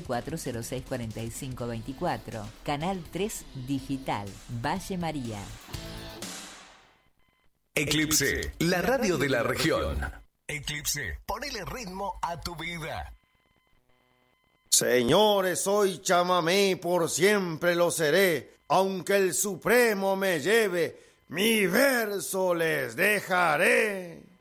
406-4524. Canal 3 Digital, Valle María. Eclipse, la radio de la región. Eclipse, ponele ritmo a tu vida. Señores, soy chamamé, por siempre lo seré. Aunque el Supremo me lleve, mi verso les dejaré.